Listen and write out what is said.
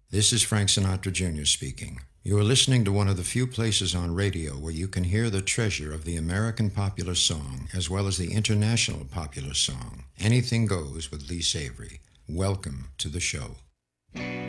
This is Frank Sinatra Jr. speaking. You are listening to one of the few places on radio where you can hear the treasure of the American popular song as well as the international popular song. Anything Goes with Lee Savory. Welcome to the show.